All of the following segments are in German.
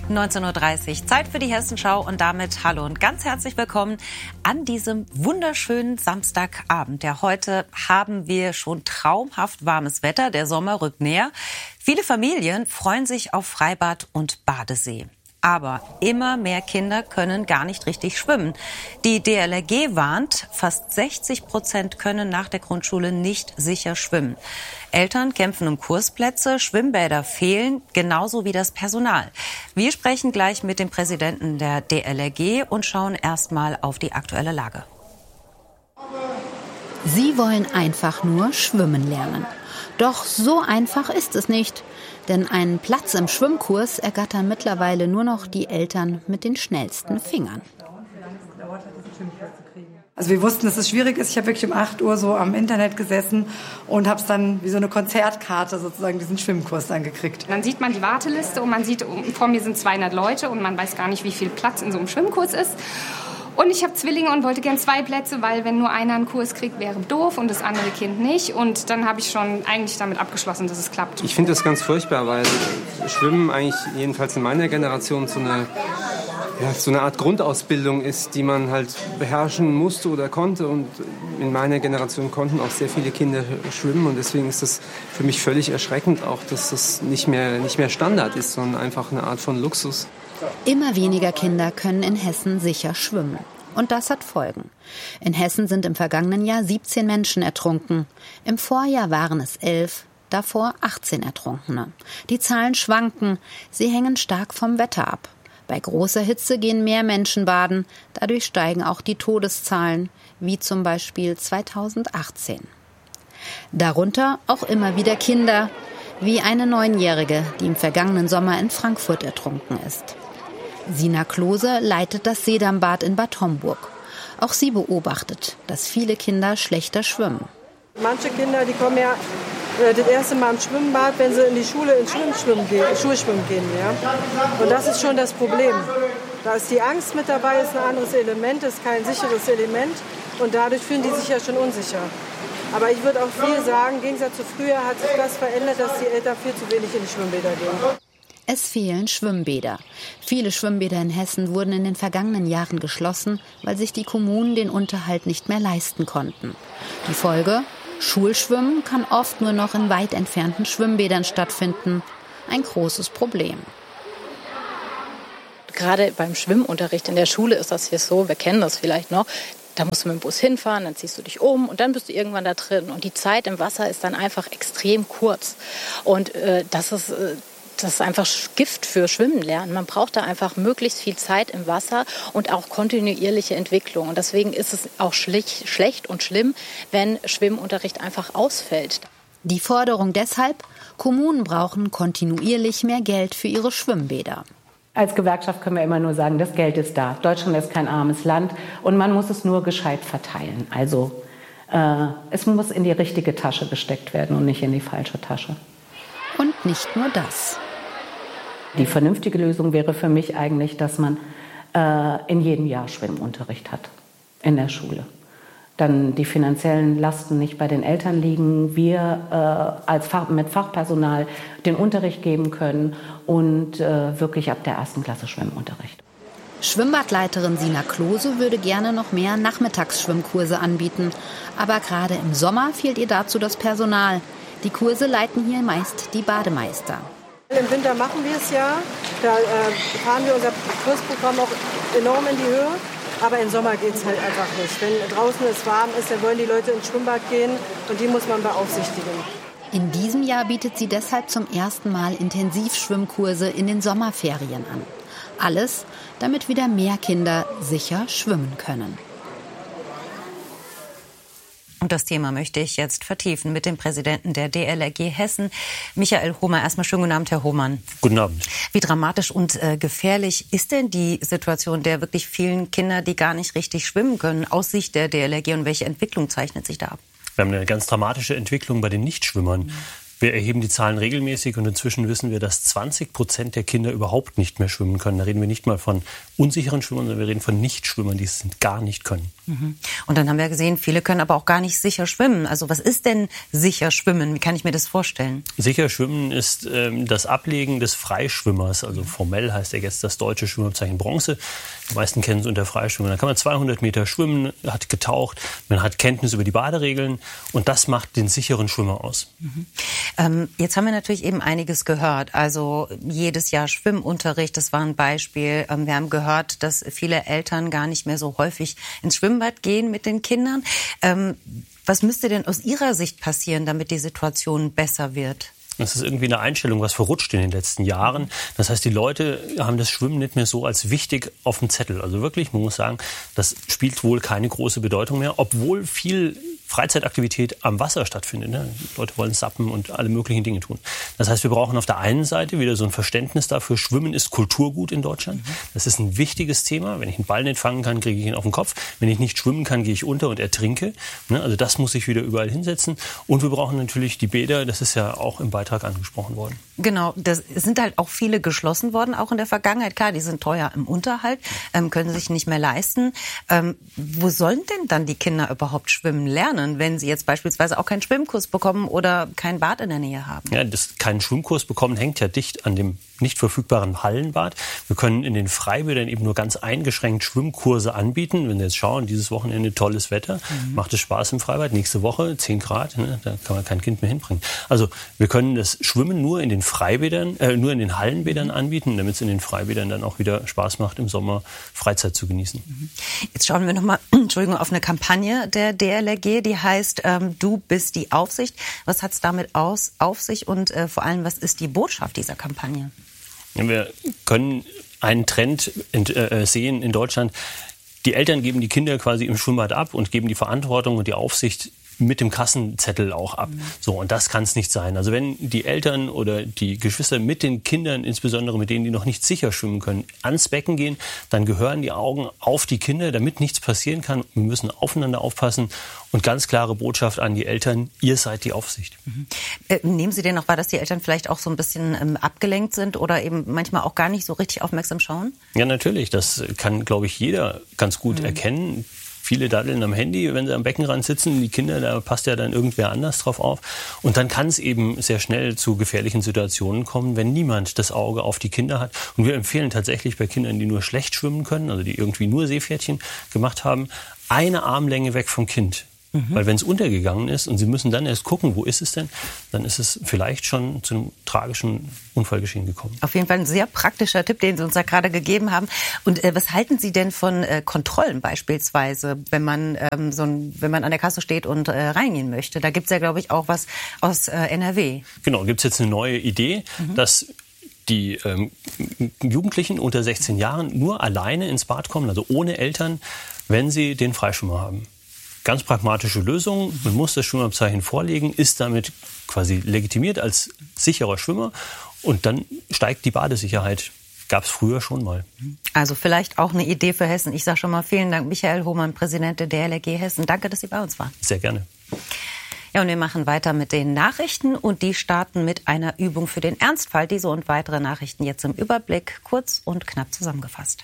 19:30 Uhr. Zeit für die Hessenschau und damit hallo und ganz herzlich willkommen an diesem wunderschönen Samstagabend. Ja, heute haben wir schon traumhaft warmes Wetter. Der Sommer rückt näher. Viele Familien freuen sich auf Freibad und Badesee. Aber immer mehr Kinder können gar nicht richtig schwimmen. Die DLRG warnt, fast 60% können nach der Grundschule nicht sicher schwimmen. Eltern kämpfen um Kursplätze, Schwimmbäder fehlen, genauso wie das Personal. Wir sprechen gleich mit dem Präsidenten der DLRG und schauen erstmal auf die aktuelle Lage. Sie wollen einfach nur schwimmen lernen. Doch so einfach ist es nicht. Denn einen Platz im Schwimmkurs ergattern mittlerweile nur noch die Eltern mit den schnellsten Fingern. Also wir wussten, dass es schwierig ist. Ich habe wirklich um 8 Uhr so am Internet gesessen und habe es dann wie so eine Konzertkarte sozusagen diesen Schwimmkurs dann gekriegt. Dann sieht man die Warteliste und man sieht, vor mir sind 200 Leute und man weiß gar nicht, wie viel Platz in so einem Schwimmkurs ist. Und ich habe Zwillinge und wollte gern 2 Plätze, weil wenn nur einer einen Kurs kriegt, wäre doof und das andere Kind nicht. Und dann habe ich schon eigentlich damit abgeschlossen, dass es klappt. Ich finde das ganz furchtbar, weil Schwimmen eigentlich jedenfalls in meiner Generation so eine Art Grundausbildung ist, die man halt beherrschen musste oder konnte. Und in meiner Generation konnten auch sehr viele Kinder schwimmen. Und deswegen ist das für mich völlig erschreckend auch, dass das nicht mehr Standard ist, sondern einfach eine Art von Luxus. Immer weniger Kinder können in Hessen sicher schwimmen. Und das hat Folgen. In Hessen sind im vergangenen Jahr 17 Menschen ertrunken. Im Vorjahr waren es 11, davor 18 Ertrunkene. Die Zahlen schwanken, sie hängen stark vom Wetter ab. Bei großer Hitze gehen mehr Menschen baden, dadurch steigen auch die Todeszahlen, wie zum Beispiel 2018. Darunter auch immer wieder Kinder, wie eine 9-Jährige, die im vergangenen Sommer in Frankfurt ertrunken ist. Sina Klose leitet das Seedambad in Bad Homburg. Auch sie beobachtet, dass viele Kinder schlechter schwimmen. Manche Kinder, die kommen ja das erste Mal im Schwimmbad, wenn sie in die Schule ins Schulschwimmen gehen. Ja? Und das ist schon das Problem. Da ist die Angst mit dabei, ist ein anderes Element, ist kein sicheres Element. Und dadurch fühlen die sich ja schon unsicher. Aber ich würde auch viel sagen, im Gegensatz zu früher hat sich das verändert, dass die Eltern viel zu wenig in die Schwimmbäder gehen. Es fehlen Schwimmbäder. Viele Schwimmbäder in Hessen wurden in den vergangenen Jahren geschlossen, weil sich die Kommunen den Unterhalt nicht mehr leisten konnten. Die Folge? Schulschwimmen kann oft nur noch in weit entfernten Schwimmbädern stattfinden. Ein großes Problem. Gerade beim Schwimmunterricht in der Schule ist das hier so, wir kennen das vielleicht noch. Da musst du mit dem Bus hinfahren, dann ziehst du dich um und dann bist du irgendwann da drin. Und die Zeit im Wasser ist dann einfach extrem kurz. Und das ist einfach Gift für Schwimmen lernen. Man braucht da einfach möglichst viel Zeit im Wasser und auch kontinuierliche Entwicklung. Und deswegen ist es auch schlecht und schlimm, wenn Schwimmunterricht einfach ausfällt. Die Forderung deshalb, Kommunen brauchen kontinuierlich mehr Geld für ihre Schwimmbäder. Als Gewerkschaft können wir immer nur sagen, das Geld ist da. Deutschland ist kein armes Land und man muss es nur gescheit verteilen. Also es muss in die richtige Tasche gesteckt werden und nicht in die falsche Tasche. Und nicht nur das. Die vernünftige Lösung wäre für mich eigentlich, dass man in jedem Jahr Schwimmunterricht hat in der Schule. Dann die finanziellen Lasten nicht bei den Eltern liegen, wir mit Fachpersonal den Unterricht geben können und wirklich ab der 1. Klasse Schwimmunterricht. Schwimmbadleiterin Sina Klose würde gerne noch mehr Nachmittagsschwimmkurse anbieten. Aber gerade im Sommer fehlt ihr dazu das Personal. Die Kurse leiten hier meist die Bademeister. Im Winter machen wir es ja, da fahren wir unser Kursprogramm auch enorm in die Höhe. Aber im Sommer geht es halt einfach nicht. Wenn draußen es warm ist, dann wollen die Leute ins Schwimmbad gehen und die muss man beaufsichtigen. In diesem Jahr bietet sie deshalb zum ersten Mal Intensivschwimmkurse in den Sommerferien an. Alles, damit wieder mehr Kinder sicher schwimmen können. Und das Thema möchte ich jetzt vertiefen mit dem Präsidenten der DLRG Hessen, Michael Hohmann. Erstmal schönen guten Abend, Herr Hohmann. Guten Abend. Wie dramatisch und gefährlich ist denn die Situation der wirklich vielen Kinder, die gar nicht richtig schwimmen können, aus Sicht der DLRG, und welche Entwicklung zeichnet sich da ab? Wir haben eine ganz dramatische Entwicklung bei den Nichtschwimmern. Wir erheben die Zahlen regelmäßig und inzwischen wissen wir, dass 20% der Kinder überhaupt nicht mehr schwimmen können. Da reden wir nicht mal von unsicheren Schwimmern, sondern wir reden von Nichtschwimmern, die es gar nicht können. Und dann haben wir gesehen, viele können aber auch gar nicht sicher schwimmen. Also was ist denn sicher schwimmen? Wie kann ich mir das vorstellen? Sicher schwimmen ist das Ablegen des Freischwimmers. Also formell heißt ja jetzt das deutsche Schwimmabzeichen Bronze. Die meisten kennen es unter Freischwimmer. Da kann man 200 Meter schwimmen, hat getaucht, man hat Kenntnis über die Baderegeln und das macht den sicheren Schwimmer aus. Jetzt haben wir natürlich eben einiges gehört. Also jedes Jahr Schwimmunterricht, das war ein Beispiel. Wir haben gehört, dass viele Eltern gar nicht mehr so häufig ins Schwimmbad gehen mit den Kindern. Was müsste denn aus Ihrer Sicht passieren, damit die Situation besser wird? Das ist irgendwie eine Einstellung, was verrutscht in den letzten Jahren. Das heißt, die Leute haben das Schwimmen nicht mehr so als wichtig auf dem Zettel. Also wirklich, man muss sagen, das spielt wohl keine große Bedeutung mehr, obwohl viel Freizeitaktivität am Wasser stattfindet. Ne? Die Leute wollen sappen und alle möglichen Dinge tun. Das heißt, wir brauchen auf der einen Seite wieder so ein Verständnis dafür, Schwimmen ist Kulturgut in Deutschland. Das ist ein wichtiges Thema. Wenn ich einen Ball nicht fangen kann, kriege ich ihn auf den Kopf. Wenn ich nicht schwimmen kann, gehe ich unter und ertrinke. Ne? Also das muss sich wieder überall hinsetzen. Und wir brauchen natürlich die Bäder. Das ist ja auch im Beitrag angesprochen worden. Genau, es sind halt auch viele geschlossen worden, auch in der Vergangenheit. Klar, die sind teuer im Unterhalt, können sich nicht mehr leisten. Wo sollen denn dann die Kinder überhaupt schwimmen lernen, wenn sie jetzt beispielsweise auch keinen Schwimmkurs bekommen oder kein Bad in der Nähe haben? Ja, keinen Schwimmkurs bekommen hängt ja dicht an dem nicht verfügbaren Hallenbad. Wir können in den Freibädern eben nur ganz eingeschränkt Schwimmkurse anbieten. Wenn wir jetzt schauen, dieses Wochenende tolles Wetter, macht es Spaß im Freibad. Nächste Woche 10 Grad, ne, da kann man kein Kind mehr hinbringen. Also wir können das Schwimmen nur in den Freibädern, nur in den Hallenbädern anbieten, damit es in den Freibädern dann auch wieder Spaß macht, im Sommer Freizeit zu genießen. Jetzt schauen wir nochmal, auf eine Kampagne der DLRG, die heißt Du bist die Aufsicht. Was hat es damit auf sich und vor allem, was ist die Botschaft dieser Kampagne? Wir können einen Trend sehen in Deutschland. Die Eltern geben die Kinder quasi im Schwimmbad ab und geben die Verantwortung und die Aufsicht mit dem Kassenzettel auch ab. So, und das kann es nicht sein. Also wenn die Eltern oder die Geschwister mit den Kindern, insbesondere mit denen, die noch nicht sicher schwimmen können, ans Becken gehen, dann gehören die Augen auf die Kinder, damit nichts passieren kann. Wir müssen aufeinander aufpassen und ganz klare Botschaft an die Eltern, ihr seid die Aufsicht. Nehmen Sie denn auch wahr, dass die Eltern vielleicht auch so ein bisschen abgelenkt sind oder eben manchmal auch gar nicht so richtig aufmerksam schauen? Ja, natürlich. Das kann, glaube ich, jeder ganz gut erkennen. Viele daddeln am Handy, wenn sie am Beckenrand sitzen. Die Kinder, da passt ja dann irgendwer anders drauf auf. Und dann kann es eben sehr schnell zu gefährlichen Situationen kommen, wenn niemand das Auge auf die Kinder hat. Und wir empfehlen tatsächlich bei Kindern, die nur schlecht schwimmen können, also die irgendwie nur Seepferdchen gemacht haben, eine Armlänge weg vom Kind. Weil wenn es untergegangen ist und sie müssen dann erst gucken, wo ist es denn, dann ist es vielleicht schon zu einem tragischen Unfallgeschehen gekommen. Auf jeden Fall ein sehr praktischer Tipp, den Sie uns da gerade gegeben haben. Und was halten Sie denn von Kontrollen beispielsweise, wenn man wenn man an der Kasse steht und reingehen möchte? Da gibt es ja, glaube ich, auch was aus NRW. Genau, gibt es jetzt eine neue Idee, dass die Jugendlichen unter 16 Jahren nur alleine ins Bad kommen, also ohne Eltern, wenn sie den Freischwimmer haben. Ganz pragmatische Lösung. Man muss das Schwimmabzeichen vorlegen, ist damit quasi legitimiert als sicherer Schwimmer und dann steigt die Badesicherheit. Gab es früher schon mal. Also vielleicht auch eine Idee für Hessen. Ich sage schon mal vielen Dank, Michael Hohmann, Präsident der DLRG Hessen. Danke, dass Sie bei uns waren. Sehr gerne. Ja, und wir machen weiter mit den Nachrichten und die starten mit einer Übung für den Ernstfall. Diese und weitere Nachrichten jetzt im Überblick, kurz und knapp zusammengefasst.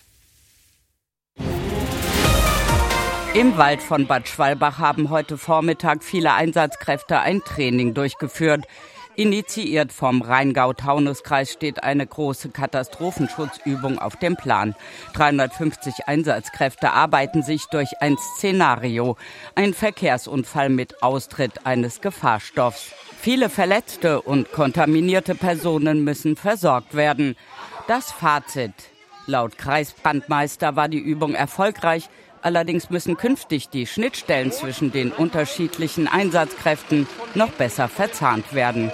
Im Wald von Bad Schwalbach haben heute Vormittag viele Einsatzkräfte ein Training durchgeführt. Initiiert vom Rheingau-Taunus-Kreis steht eine große Katastrophenschutzübung auf dem Plan. 350 Einsatzkräfte arbeiten sich durch ein Szenario. Ein Verkehrsunfall mit Austritt eines Gefahrstoffs. Viele verletzte und kontaminierte Personen müssen versorgt werden. Das Fazit: Laut Kreisbrandmeister war die Übung erfolgreich. Allerdings müssen künftig die Schnittstellen zwischen den unterschiedlichen Einsatzkräften noch besser verzahnt werden.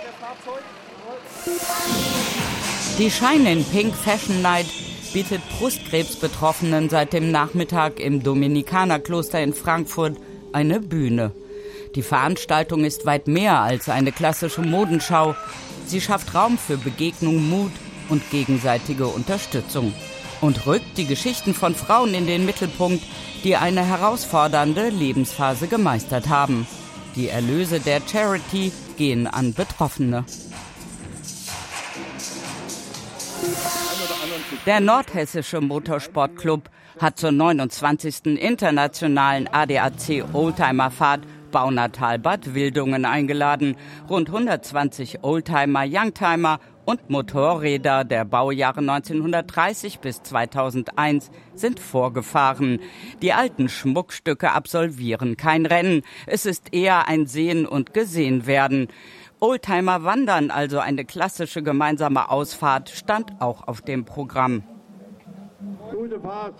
Die Shine in Pink Fashion Night bietet Brustkrebsbetroffenen seit dem Nachmittag im Dominikanerkloster in Frankfurt eine Bühne. Die Veranstaltung ist weit mehr als eine klassische Modenschau. Sie schafft Raum für Begegnung, Mut und gegenseitige Unterstützung. Und rückt die Geschichten von Frauen in den Mittelpunkt, die eine herausfordernde Lebensphase gemeistert haben. Die Erlöse der Charity gehen an Betroffene. Der Nordhessische Motorsportclub hat zur 29. internationalen ADAC Oldtimerfahrt Baunatal-Bad Wildungen eingeladen. Rund 120 Oldtimer, Youngtimer und Motorräder der Baujahre 1930 bis 2001 sind vorgefahren. Die alten Schmuckstücke absolvieren kein Rennen. Es ist eher ein Sehen und Gesehen werden. Oldtimer wandern, also eine klassische gemeinsame Ausfahrt, stand auch auf dem Programm. Gute Fahrt.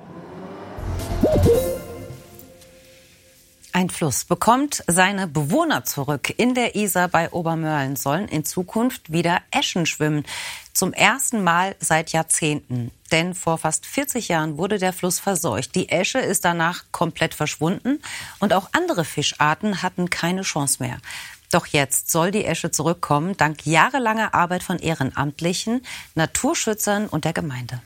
Ein Fluss bekommt seine Bewohner zurück. In der Isar bei Obermörlen sollen in Zukunft wieder Äschen schwimmen. Zum ersten Mal seit Jahrzehnten. Denn vor fast 40 Jahren wurde der Fluss verseucht. Die Äsche ist danach komplett verschwunden und auch andere Fischarten hatten keine Chance mehr. Doch jetzt soll die Äsche zurückkommen, dank jahrelanger Arbeit von Ehrenamtlichen, Naturschützern und der Gemeinde.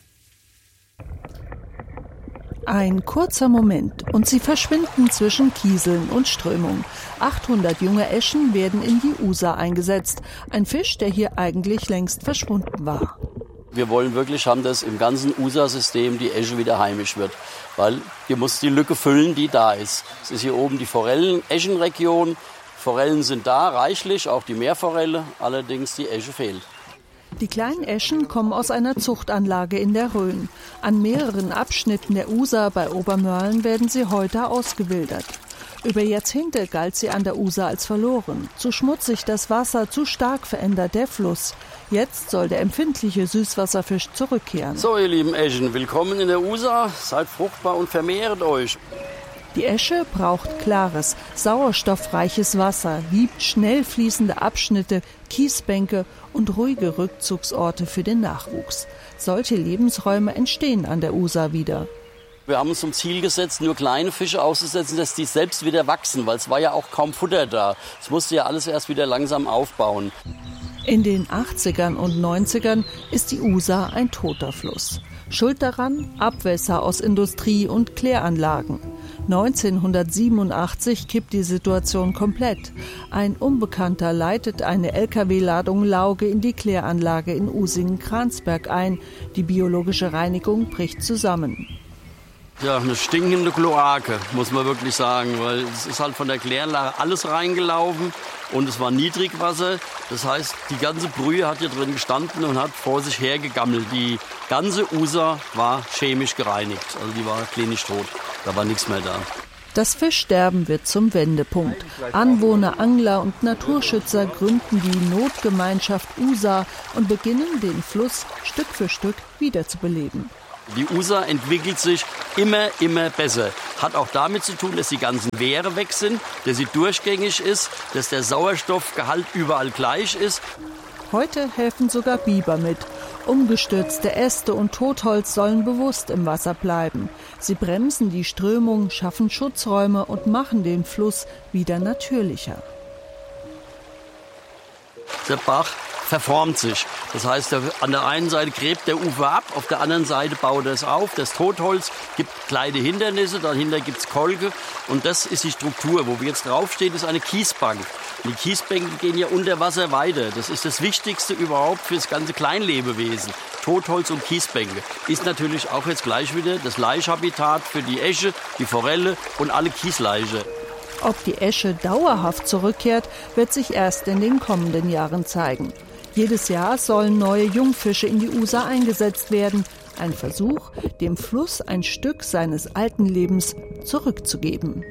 Ein kurzer Moment und sie verschwinden zwischen Kieseln und Strömung. 800 junge Äschen werden in die Usa eingesetzt. Ein Fisch, der hier eigentlich längst verschwunden war. Wir wollen wirklich haben, dass im ganzen Usa-System die Äsche wieder heimisch wird. Weil die muss die Lücke füllen, die da ist. Es ist hier oben die Forellen-Äschenregion. Forellen sind da, reichlich, auch die Meerforelle. Allerdings die Äsche fehlt. Die kleinen Äschen kommen aus einer Zuchtanlage in der Rhön. An mehreren Abschnitten der Usa bei Obermörlen werden sie heute ausgewildert. Über Jahrzehnte galt sie an der Usa als verloren. Zu schmutzig das Wasser, zu stark verändert der Fluss. Jetzt soll der empfindliche Süßwasserfisch zurückkehren. So, ihr lieben Äschen, willkommen in der Usa. Seid fruchtbar und vermehrt euch. Die Äsche braucht klares, sauerstoffreiches Wasser, liebt schnell fließende Abschnitte, Kiesbänke und ruhige Rückzugsorte für den Nachwuchs. Solche Lebensräume entstehen an der Usa wieder. Wir haben uns zum Ziel gesetzt, nur kleine Fische auszusetzen, dass die selbst wieder wachsen, weil es war ja auch kaum Futter da. Es musste ja alles erst wieder langsam aufbauen. In den 80ern und 90ern ist die Usa ein toter Fluss. Schuld daran Abwässer aus Industrie- und Kläranlagen. 1987 kippt die Situation komplett. Ein Unbekannter leitet eine LKW-Ladung Lauge in die Kläranlage in Usingen-Kransberg ein. Die biologische Reinigung bricht zusammen. Ja, eine stinkende Kloake, muss man wirklich sagen, weil es ist halt von der Kläranlage alles reingelaufen und es war Niedrigwasser. Das heißt, die ganze Brühe hat hier drin gestanden und hat vor sich hergegammelt. Die ganze Usa war chemisch gereinigt, also die war klinisch tot. Da war nichts mehr da. Das Fischsterben wird zum Wendepunkt. Anwohner, Angler und Naturschützer gründen die Notgemeinschaft Usa und beginnen, den Fluss Stück für Stück wiederzubeleben. Die Usa entwickelt sich immer besser. Hat auch damit zu tun, dass die ganzen Wehre weg sind, dass sie durchgängig ist, dass der Sauerstoffgehalt überall gleich ist. Heute helfen sogar Biber mit. Umgestürzte Äste und Totholz sollen bewusst im Wasser bleiben. Sie bremsen die Strömung, schaffen Schutzräume und machen den Fluss wieder natürlicher. Der Bach verformt sich. Das heißt, an der einen Seite gräbt der Ufer ab, auf der anderen Seite baut er es auf. Das Totholz gibt kleine Hindernisse, dahinter gibt es Kolke und das ist die Struktur. Wo wir jetzt draufstehen, ist eine Kiesbank. Die Kiesbänke gehen ja unter Wasser weiter. Das ist das Wichtigste überhaupt für das ganze Kleinlebewesen. Totholz und Kiesbänke ist natürlich auch jetzt gleich wieder das Laichhabitat für die Äsche, die Forelle und alle Kieslaiche. Ob die Äsche dauerhaft zurückkehrt, wird sich erst in den kommenden Jahren zeigen. Jedes Jahr sollen neue Jungfische in die Usa eingesetzt werden. Ein Versuch, dem Fluss ein Stück seines alten Lebens zurückzugeben.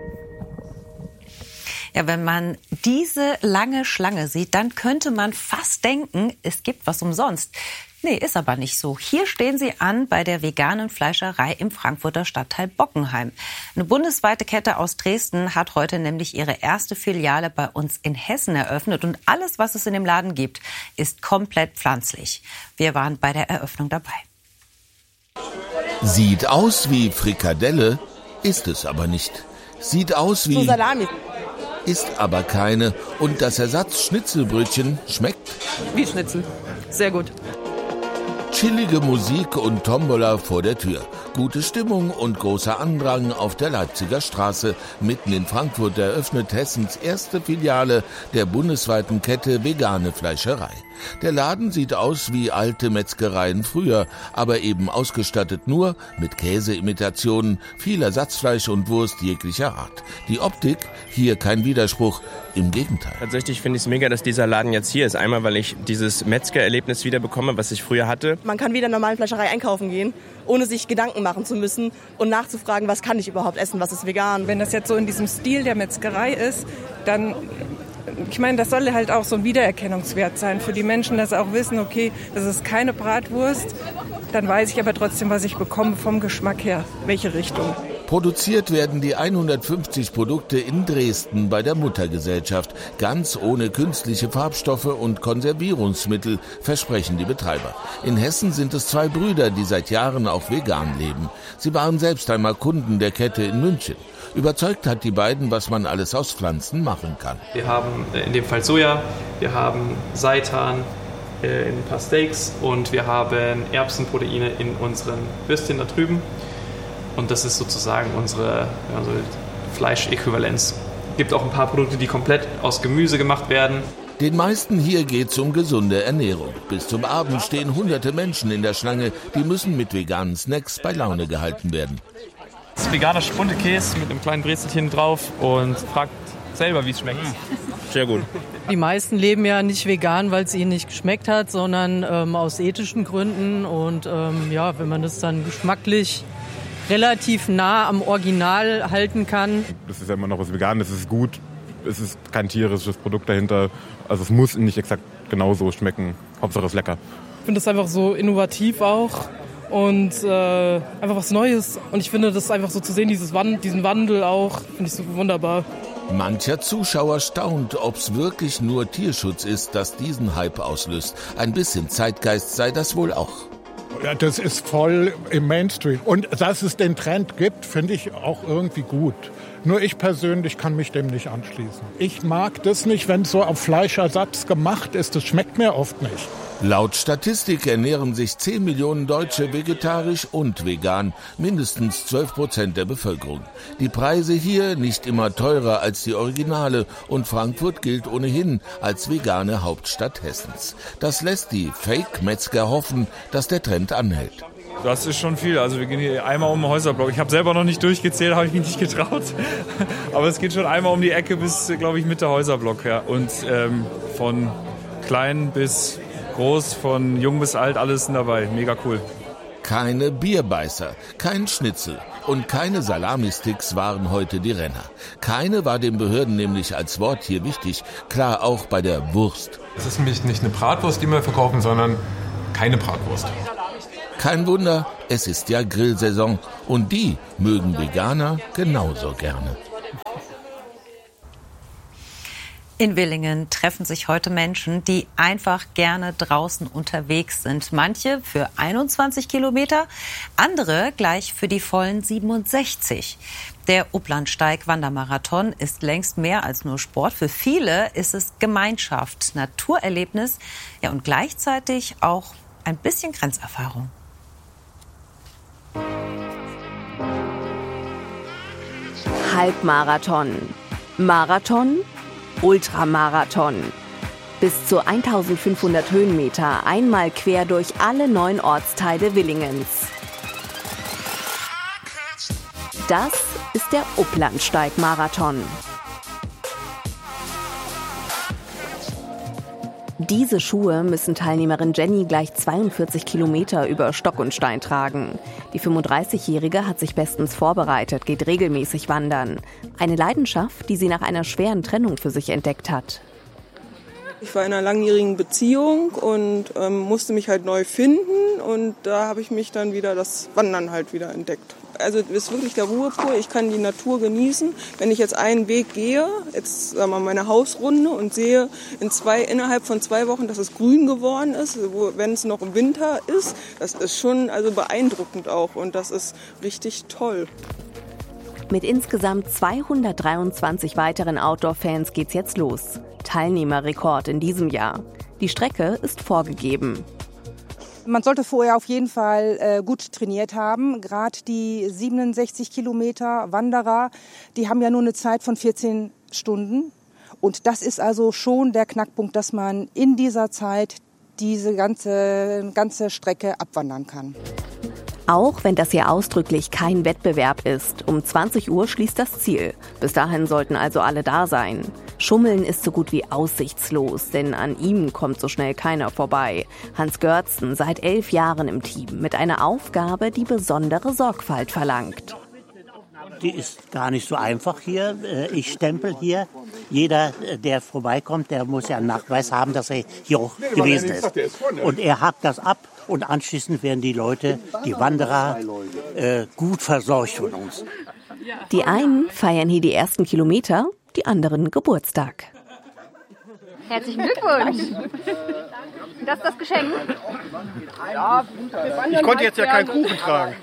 Ja, wenn man diese lange Schlange sieht, dann könnte man fast denken, es gibt was umsonst. Nee, ist aber nicht so. Hier stehen sie an bei der veganen Fleischerei im Frankfurter Stadtteil Bockenheim. Eine bundesweite Kette aus Dresden hat heute nämlich ihre erste Filiale bei uns in Hessen eröffnet. Und alles, was es in dem Laden gibt, ist komplett pflanzlich. Wir waren bei der Eröffnung dabei. Sieht aus wie Frikadelle, ist es aber nicht. Sieht aus wie Salami. Ist aber keine. Und das Ersatz-Schnitzelbrötchen schmeckt? Wie Schnitzel. Sehr gut. Chillige Musik und Tombola vor der Tür. Gute Stimmung und großer Andrang auf der Leipziger Straße. Mitten in Frankfurt eröffnet Hessens erste Filiale der bundesweiten Kette Vegane Fleischerei. Der Laden sieht aus wie alte Metzgereien früher, aber eben ausgestattet nur mit Käseimitationen, viel Ersatzfleisch und Wurst jeglicher Art. Die Optik, hier kein Widerspruch, im Gegenteil. Tatsächlich finde ich es mega, dass dieser Laden jetzt hier ist. Einmal, weil ich dieses Metzgererlebnis wieder bekomme, was ich früher hatte. Man kann wieder in der normalen Fleischerei einkaufen gehen, ohne sich Gedanken machen zu müssen und nachzufragen, was kann ich überhaupt essen, was ist vegan. Wenn das jetzt so in diesem Stil der Metzgerei ist, dann, ich meine, das soll halt auch so ein Wiedererkennungswert sein für die Menschen, dass sie auch wissen, okay, das ist keine Bratwurst, dann weiß ich aber trotzdem, was ich bekomme vom Geschmack her, welche Richtung. Produziert werden die 150 Produkte in Dresden bei der Muttergesellschaft, ganz ohne künstliche Farbstoffe und Konservierungsmittel, versprechen die Betreiber. In Hessen sind es 2 Brüder, die seit Jahren auch vegan leben. Sie waren selbst einmal Kunden der Kette in München. Überzeugt hat die beiden, was man alles aus Pflanzen machen kann. Wir haben in dem Fall Soja, wir haben Seitan in ein paar Steaks und wir haben Erbsenproteine in unseren Würstchen da drüben. Und das ist sozusagen unsere Fleischäquivalenz. Es gibt auch ein paar Produkte, die komplett aus Gemüse gemacht werden. Den meisten hier geht's um gesunde Ernährung. Bis zum Abend stehen hunderte Menschen in der Schlange. Die müssen mit veganen Snacks bei Laune gehalten werden. Das ist veganer Spundekäse mit einem kleinen Brezelchen drauf und fragt selber, wie es schmeckt. Sehr gut. Die meisten leben ja nicht vegan, weil es ihnen nicht geschmeckt hat, sondern aus ethischen Gründen. Und wenn man das dann geschmacklich relativ nah am Original halten kann. Das ist ja immer noch was Veganes, es ist gut, es ist kein tierisches Produkt dahinter. Also es muss nicht exakt genauso schmecken, Hauptsache es ist lecker. Ich finde das einfach so innovativ auch und einfach was Neues. Und ich finde das einfach so zu sehen, diesen Wandel auch, finde ich so wunderbar. Mancher Zuschauer staunt, ob es wirklich nur Tierschutz ist, das diesen Hype auslöst. Ein bisschen Zeitgeist sei das wohl auch. Ja, das ist voll im Mainstream. Und dass es den Trend gibt, finde ich auch irgendwie gut. Nur ich persönlich kann mich dem nicht anschließen. Ich mag das nicht, wenn es so auf Fleischersatz gemacht ist. Das schmeckt mir oft nicht. Laut Statistik ernähren sich 10 Millionen Deutsche vegetarisch und vegan, mindestens 12% der Bevölkerung. Die Preise hier nicht immer teurer als die Originale und Frankfurt gilt ohnehin als vegane Hauptstadt Hessens. Das lässt die Fake-Metzger hoffen, dass der Trend anhält. Das ist schon viel. Also wir gehen hier einmal um den Häuserblock. Ich habe selber noch nicht durchgezählt, habe ich mich nicht getraut. Aber es geht schon einmal um die Ecke bis, glaube ich, Mitte Häuserblock. Ja. Und von klein bis groß, von jung bis alt, alles dabei. Mega cool. Keine Bierbeißer, kein Schnitzel und keine Salamisticks waren heute die Renner. Keine war den Behörden nämlich als Wort hier wichtig. Klar auch bei der Wurst. Es ist nämlich nicht eine Bratwurst, die wir verkaufen, sondern keine Bratwurst. Kein Wunder, es ist ja Grillsaison und die mögen Veganer genauso gerne. In Willingen treffen sich heute Menschen, die einfach gerne draußen unterwegs sind. Manche für 21 Kilometer, andere gleich für die vollen 67. Der Uplandsteig-Wandermarathon ist längst mehr als nur Sport. Für viele ist es Gemeinschaft, Naturerlebnis, ja, und gleichzeitig auch ein bisschen Grenzerfahrung. Halbmarathon, Marathon, Ultramarathon. Bis zu 1500 Höhenmeter, einmal quer durch alle 9 Ortsteile Willingens. Das ist der Uplandsteig-Marathon. Diese Schuhe müssen Teilnehmerin Jenny gleich 42 Kilometer über Stock und Stein tragen. Die 35-Jährige hat sich bestens vorbereitet, geht regelmäßig wandern. Eine Leidenschaft, die sie nach einer schweren Trennung für sich entdeckt hat. Ich war in einer langjährigen Beziehung und musste mich halt neu finden und da habe ich mich dann wieder das Wandern halt wieder entdeckt. Also es ist wirklich der Ruhepol, ich kann die Natur genießen. Wenn ich jetzt einen Weg gehe, jetzt sagen wir mal meine Hausrunde und sehe innerhalb von 2 Wochen, dass es grün geworden ist, wenn es noch im Winter ist, das ist schon also beeindruckend auch und das ist richtig toll. Mit insgesamt 223 weiteren Outdoor-Fans geht's jetzt los. Teilnehmerrekord in diesem Jahr. Die Strecke ist vorgegeben. Man sollte vorher auf jeden Fall gut trainiert haben. Gerade die 67 Kilometer Wanderer, die haben ja nur eine Zeit von 14 Stunden. Und das ist also schon der Knackpunkt, dass man in dieser Zeit diese ganze Strecke abwandern kann. Auch wenn das hier ausdrücklich kein Wettbewerb ist, um 20 Uhr schließt das Ziel. Bis dahin sollten also alle da sein. Schummeln ist so gut wie aussichtslos, denn an ihm kommt so schnell keiner vorbei. Hans Görtzen seit 11 Jahren im Team mit einer Aufgabe, die besondere Sorgfalt verlangt. Die ist gar nicht so einfach hier. Ich stempel hier. Jeder, der vorbeikommt, der muss ja einen Nachweis haben, dass er hier auch gewesen ist. Und er hakt das ab und anschließend werden die Leute, die Wanderer, gut versorgt von uns. Die einen feiern hier die ersten Kilometer, die anderen Geburtstag. Herzlichen Glückwunsch. Das ist das Geschenk. Ich konnte jetzt ja keinen Kuchen tragen.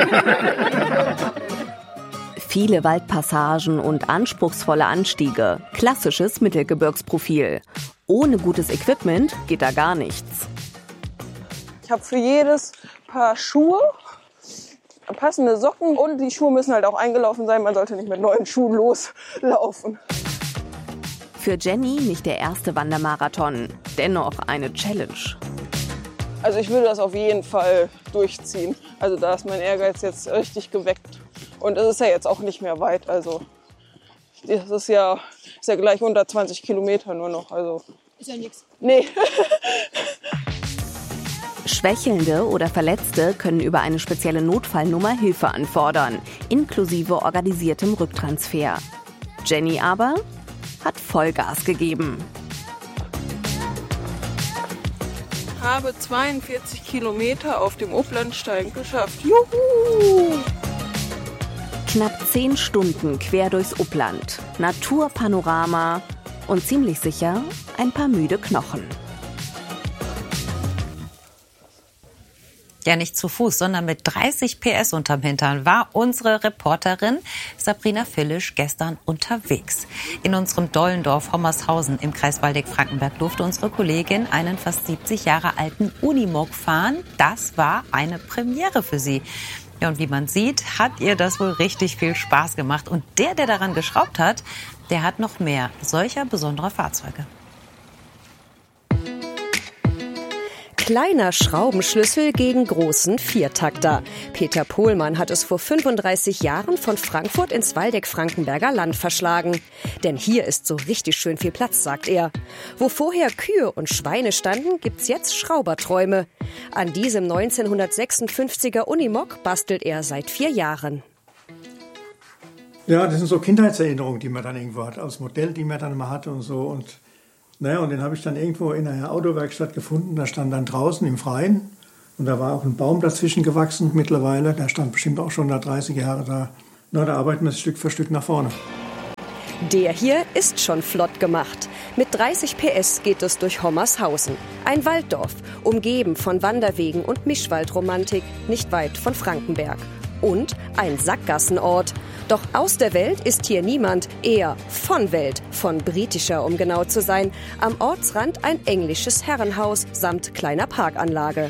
Viele Waldpassagen und anspruchsvolle Anstiege. Klassisches Mittelgebirgsprofil. Ohne gutes Equipment geht da gar nichts. Ich habe für jedes Paar Schuhe passende Socken und die Schuhe müssen halt auch eingelaufen sein. Man sollte nicht mit neuen Schuhen loslaufen. Für Jenny nicht der erste Wandermarathon, dennoch eine Challenge. Also ich würde das auf jeden Fall durchziehen. Also da ist mein Ehrgeiz jetzt richtig geweckt. Und es ist ja jetzt auch nicht mehr weit. Also das ist ja gleich unter 20 Kilometer nur noch. Also ist ja nichts. Nee. Schwächelnde oder Verletzte können über eine spezielle Notfallnummer Hilfe anfordern, inklusive organisiertem Rücktransfer. Jenny aber hat Vollgas gegeben. Ich habe 42 Kilometer auf dem Uplandsteig geschafft. Juhu! Knapp 10 Stunden quer durchs Upland, Naturpanorama und ziemlich sicher ein paar müde Knochen. Ja, nicht zu Fuß, sondern mit 30 PS unterm Hintern war unsere Reporterin Sabrina Fillisch gestern unterwegs. In unserem Dollendorf Hommershausen im Kreis Waldeck-Frankenberg durfte unsere Kollegin einen fast 70 Jahre alten Unimog fahren. Das war eine Premiere für sie. Ja, und wie man sieht, hat ihr das wohl richtig viel Spaß gemacht. Und der daran geschraubt hat, der hat noch mehr solcher besonderer Fahrzeuge. Kleiner Schraubenschlüssel gegen großen Viertakter. Peter Pohlmann hat es vor 35 Jahren von Frankfurt ins Waldeck-Frankenberger Land verschlagen. Denn hier ist so richtig schön viel Platz, sagt er. Wo vorher Kühe und Schweine standen, gibt's jetzt Schrauberträume. An diesem 1956er Unimog bastelt er seit 4 Jahren. Ja, das sind so Kindheitserinnerungen, die man dann irgendwo hat, aus Modell, die man dann mal hatte und so. Und den habe ich dann irgendwo in einer Autowerkstatt gefunden. Da stand dann draußen im Freien. Und da war auch ein Baum dazwischen gewachsen mittlerweile. Der stand bestimmt auch schon da 30 Jahre da. Da arbeiten wir Stück für Stück nach vorne. Der hier ist schon flott gemacht. Mit 30 PS geht es durch Hommershausen. Ein Walddorf, umgeben von Wanderwegen und Mischwaldromantik, nicht weit von Frankenberg. Und ein Sackgassenort. Doch aus der Welt ist hier niemand, eher von Welt, von britischer, um genau zu sein. Am Ortsrand ein englisches Herrenhaus samt kleiner Parkanlage.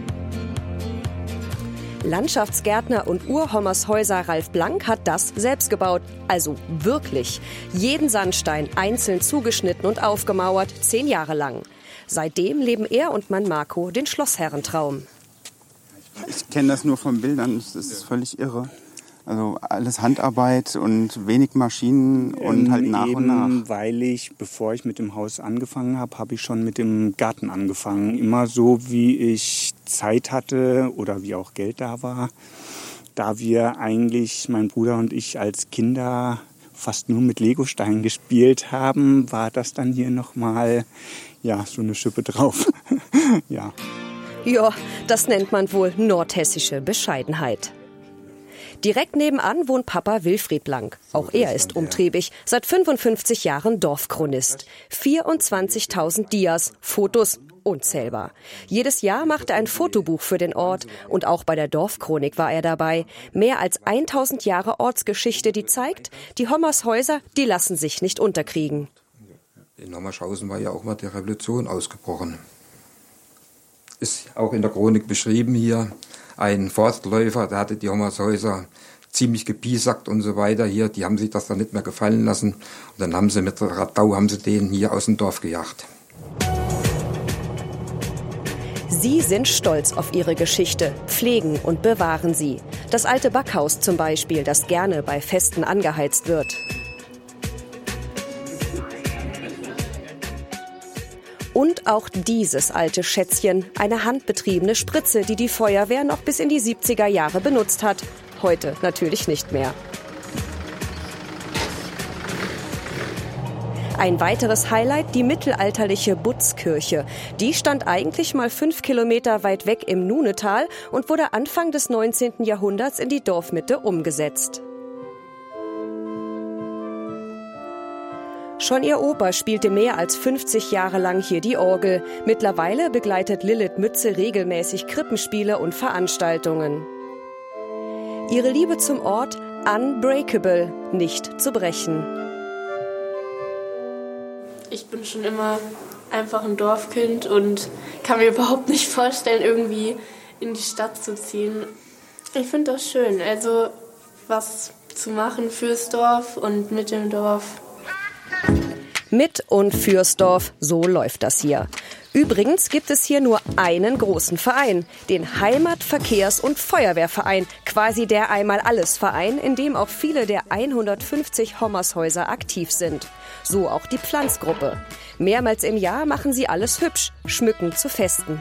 Landschaftsgärtner und Urhommershäuser Ralf Blank hat das selbst gebaut. Also wirklich. Jeden Sandstein einzeln zugeschnitten und aufgemauert, 10 Jahre lang. Seitdem leben er und Mann Marco den Schlossherrentraum. Ich kenne das nur von Bildern, das ist völlig irre. Also alles Handarbeit und wenig Maschinen und halt nach und nach. Weil ich, bevor ich mit dem Haus angefangen habe, habe ich schon mit dem Garten angefangen. Immer so, wie ich Zeit hatte oder wie auch Geld da war. Da wir eigentlich, mein Bruder und ich als Kinder fast nur mit Legosteinen gespielt haben, war das dann hier nochmal, so eine Schippe drauf. Ja. Ja, das nennt man wohl nordhessische Bescheidenheit. Direkt nebenan wohnt Papa Wilfried Blank. Auch er ist umtriebig, seit 55 Jahren Dorfchronist. 24.000 Dias, Fotos, unzählbar. Jedes Jahr macht er ein Fotobuch für den Ort und auch bei der Dorfchronik war er dabei. Mehr als 1000 Jahre Ortsgeschichte, die zeigt, die Hommershäuser, die lassen sich nicht unterkriegen. In Hommershausen war ja auch mal die Revolution ausgebrochen. Ist auch in der Chronik beschrieben hier. Ein Forstläufer, der hatte die Hommershäuser ziemlich gepiesackt und so weiter hier. Die haben sich das dann nicht mehr gefallen lassen. Und dann haben sie mit Radau den hier aus dem Dorf gejagt. Sie sind stolz auf ihre Geschichte, pflegen und bewahren sie. Das alte Backhaus zum Beispiel, das gerne bei Festen angeheizt wird. Und auch dieses alte Schätzchen, eine handbetriebene Spritze, die die Feuerwehr noch bis in die 70er Jahre benutzt hat. Heute natürlich nicht mehr. Ein weiteres Highlight, die mittelalterliche Butzkirche. Die stand eigentlich mal 5 Kilometer weit weg im Nunetal und wurde Anfang des 19. Jahrhunderts in die Dorfmitte umgesetzt. Schon ihr Opa spielte mehr als 50 Jahre lang hier die Orgel. Mittlerweile begleitet Lilith Mütze regelmäßig Krippenspiele und Veranstaltungen. Ihre Liebe zum Ort unbreakable, nicht zu brechen. Ich bin schon immer einfach ein Dorfkind und kann mir überhaupt nicht vorstellen, irgendwie in die Stadt zu ziehen. Ich finde das schön, also was zu machen fürs Dorf und mit dem Dorf. Mit und fürs Dorf, so läuft das hier. Übrigens gibt es hier nur einen großen Verein, den Heimat-, Verkehrs- und Feuerwehrverein, quasi der Einmal-Alles-Verein, in dem auch viele der 150 Hommershäuser aktiv sind. So auch die Pflanzgruppe. Mehrmals im Jahr machen sie alles hübsch, schmücken zu Festen.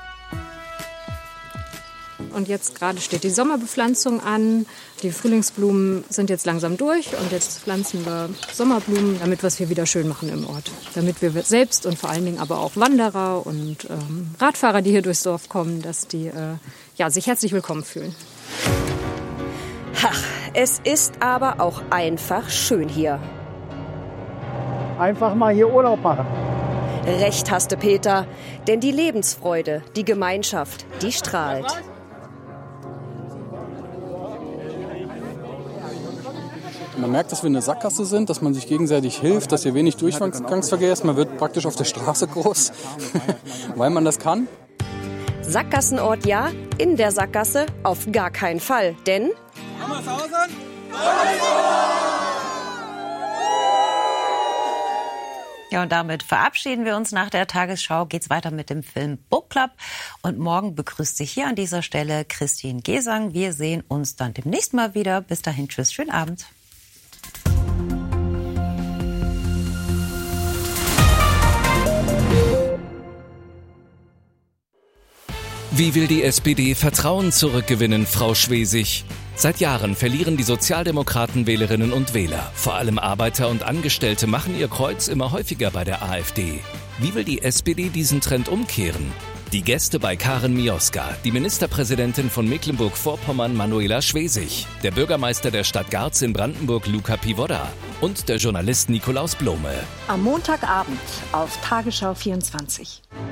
Und jetzt gerade steht die Sommerbepflanzung an. Die Frühlingsblumen sind jetzt langsam durch und jetzt pflanzen wir Sommerblumen, damit wir es hier wieder schön machen im Ort. Damit wir selbst und vor allen Dingen aber auch Wanderer und Radfahrer, die hier durchs Dorf kommen, dass die sich herzlich willkommen fühlen. Ach, es ist aber auch einfach schön hier. Einfach mal hier Urlaub machen. Recht hast du, Peter, denn die Lebensfreude, die Gemeinschaft, die strahlt. Man merkt, dass wir eine Sackgasse sind, dass man sich gegenseitig hilft, dass hier wenig Durchgangsverkehr ist. Man wird praktisch auf der Straße groß, weil man das kann. Sackgassenort ja, in der Sackgasse auf gar keinen Fall, denn... Ja, und damit verabschieden wir uns. Nach der Tagesschau geht's weiter mit dem Film Book Club. Und morgen begrüßt sich hier an dieser Stelle Christine Gesang. Wir sehen uns dann demnächst mal wieder. Bis dahin, tschüss, schönen Abend. Wie will die SPD Vertrauen zurückgewinnen, Frau Schwesig? Seit Jahren verlieren die Sozialdemokraten Wählerinnen und Wähler. Vor allem Arbeiter und Angestellte machen ihr Kreuz immer häufiger bei der AfD. Wie will die SPD diesen Trend umkehren? Die Gäste bei Karin Mioska, die Ministerpräsidentin von Mecklenburg-Vorpommern Manuela Schwesig, der Bürgermeister der Stadt Garz in Brandenburg Luca Pivoda und der Journalist Nikolaus Blome. Am Montagabend auf Tagesschau 24.